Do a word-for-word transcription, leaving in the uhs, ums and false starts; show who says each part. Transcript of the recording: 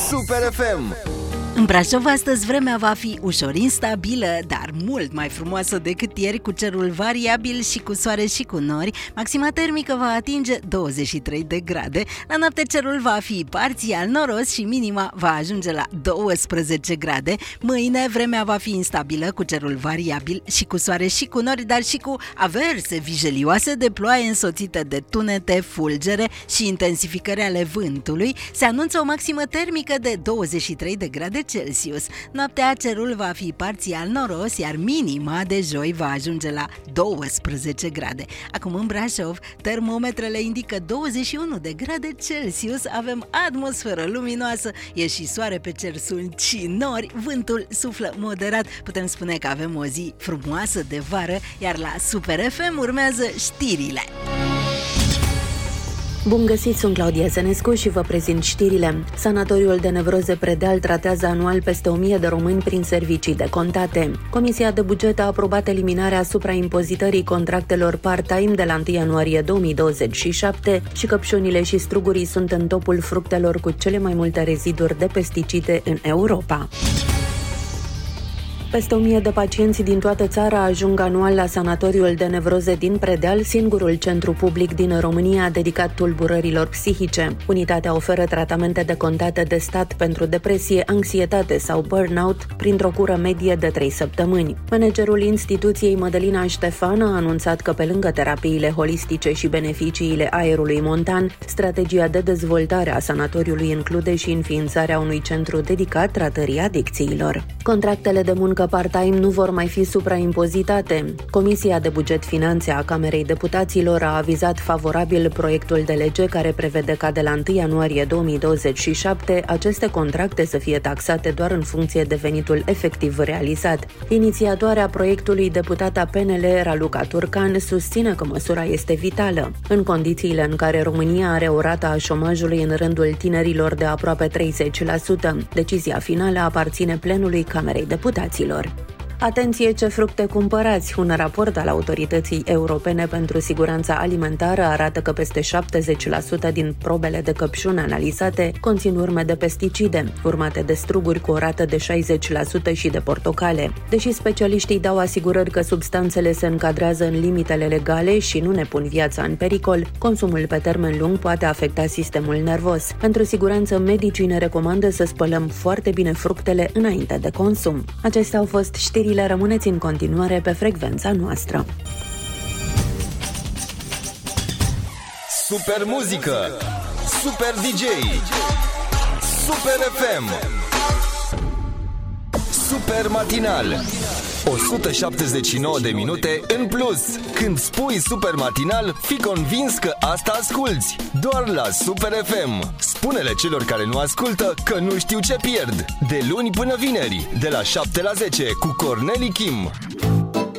Speaker 1: Super F M.
Speaker 2: În Brașov astăzi vremea va fi ușor instabilă, dar mult mai frumoasă decât ieri, cu cerul variabil și cu soare și cu nori. Maxima termică va atinge douăzeci și trei de grade. La noapte cerul va fi parțial noros și minima va ajunge la douăsprezece grade. Mâine vremea va fi instabilă, cu cerul variabil și cu soare și cu nori, dar și cu averse vijelioase de ploaie însoțite de tunete, fulgere și intensificări ale vântului. Se anunță o maximă termică de douăzeci și trei de grade Celsius. Noaptea cerul va fi parțial noros, iar minima de joi va ajunge la douăsprezece grade. Acum în Brașov, termometrele indică douăzeci și unu de grade Celsius, avem atmosferă luminoasă, e și soare pe cer, sunt și nori, vântul suflă moderat. Putem spune că avem o zi frumoasă de vară, iar la Super F M urmează știrile.
Speaker 3: Bun găsit, sunt Claudia Sănescu și vă prezint știrile. Sanatoriul de nevroze Predeal tratează anual peste o mie de români prin servicii decontate. Comisia de buget a aprobat eliminarea supraimpozitării contractelor part-time de la întâi ianuarie două mii douăzeci și șapte și căpșunile și strugurii sunt în topul fructelor cu cele mai multe reziduri de pesticide în Europa. Peste o mie de pacienți din toată țara ajung anual la Sanatoriul de nevroze din Predeal, singurul centru public din România dedicat tulburărilor psihice. Unitatea oferă tratamente decontate de stat pentru depresie, anxietate sau burnout printr-o cură medie de trei săptămâni. Managerul instituției, Mădălina Ștefan, a anunțat că pe lângă terapiile holistice și beneficiile aerului montan, strategia de dezvoltare a sanatoriului include și înființarea unui centru dedicat tratării adicțiilor. Contractele de muncă part-time nu vor mai fi supraimpozitate. Comisia de Buget Finanțe a Camerei Deputaților a avizat favorabil proiectul de lege care prevede ca de la întâi ianuarie două mii douăzeci și șapte aceste contracte să fie taxate doar în funcție de venitul efectiv realizat. Inițiatoarea proiectului, deputata P N L Raluca Turcan, susține că măsura este vitală. În condițiile în care România are o rată a șomajului în rândul tinerilor de aproape treizeci la sută, decizia finală aparține plenului Camerei Deputaților. Atenție ce fructe cumpărați! Un raport al Autorității Europene pentru Siguranța Alimentară arată că peste șaptezeci la sută din probele de căpșuni analizate conțin urme de pesticide, urmate de struguri cu o rată de șaizeci la sută și de portocale. Deși specialiștii dau asigurări că substanțele se încadrează în limitele legale și nu ne pun viața în pericol, consumul pe termen lung poate afecta sistemul nervos. Pentru siguranță, medicii ne recomandă să spălăm foarte bine fructele înainte de consum. Acestea au fost știri. Rămâneți în continuare pe frecvența noastră.
Speaker 1: Super muzică, super D J, Super F M, Super matinal, o sută șaptezeci și nouă de minute în plus. Când spui Super matinal, fii convins că asta asculți doar la Super F M. Spune-le celor care nu ascultă că nu știu ce pierd. De luni până vineri, de la șapte la zece, cu Corneli Kim.